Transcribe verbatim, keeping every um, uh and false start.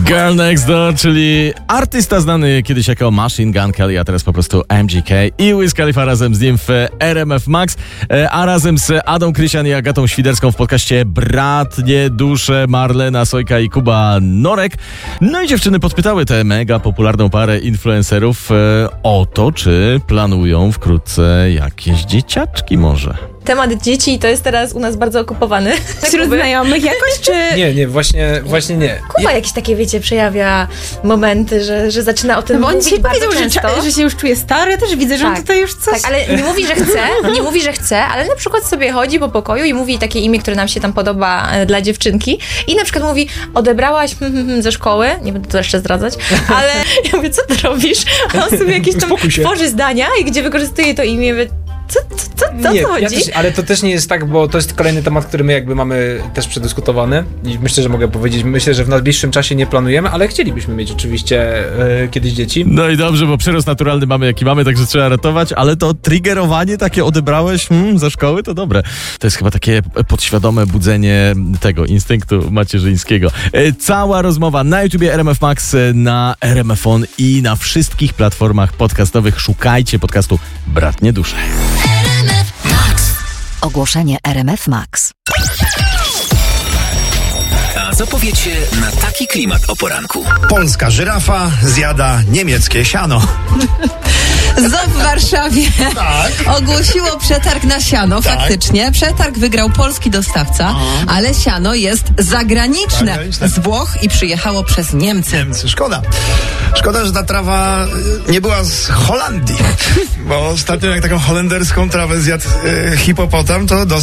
Girl Next Door, czyli artysta znany kiedyś jako Machine Gun Kelly, a teraz po prostu M G K i Wiz Khalifa razem z nim w R M F Max, a razem z Adą Krysian i Agatą Świderską w podcaście Bratnie Dusze, Marlena Sojka i Kuba Norek. No i dziewczyny podpytały tę mega popularną parę influencerów e, o to, czy planują wkrótce jakieś dzieciaczki może. Temat dzieci to jest teraz u nas bardzo okupowany. Wśród znajomych jakoś, czy... Nie, nie, właśnie, właśnie nie. Kuba jakieś takie, wiecie, przejawia momenty, że, że zaczyna o tym No bo on mówić dzisiaj bardzo powiedział, że, często. cza- że się już czuje stary, ja też widzę, że Tak, on tutaj już coś... Tak, ale nie mówi, że chce, nie mówi, że chce, ale na przykład sobie chodzi po pokoju i mówi takie imię, które nam się tam podoba e, dla dziewczynki i na przykład mówi, odebrałaś hmm, hmm, hmm, ze szkoły, nie będę to jeszcze zdradzać, ale ja mówię, co ty robisz? A on sobie jakieś tam tworzy zdania i gdzie wykorzystuje to imię, mówię, Co, co, co, co nie, to chodzi? ja też, ale to też nie jest tak, bo to jest kolejny temat, który my jakby mamy też przedyskutowany i myślę, że mogę powiedzieć, myślę, że w najbliższym czasie nie planujemy, ale chcielibyśmy mieć oczywiście e, kiedyś dzieci. No i dobrze, bo przyrost naturalny mamy jaki mamy, także trzeba ratować, ale to triggerowanie takie odebrałeś hmm, ze szkoły, to dobre. To jest chyba takie podświadome budzenie tego instynktu macierzyńskiego. E, cała rozmowa na YouTubie R M F Max, na R M F On i na wszystkich platformach podcastowych. Szukajcie podcastu Bratnie Dusze. Ogłoszenie R M F Max. A co powiecie na taki klimat o poranku? Polska żyrafa zjada niemieckie siano. Zoo w Warszawie Tak. ogłosiło przetarg na siano. Tak. Faktycznie. Przetarg wygrał polski dostawca, ale siano jest zagraniczne. Zagraniczne. Z Włoch i przyjechało przez Niemcy. Niemcy, szkoda. Szkoda, że ta trawa y, nie była z Holandii. Bo ostatnio jak taką holenderską trawę zjadł y, hipopotam, to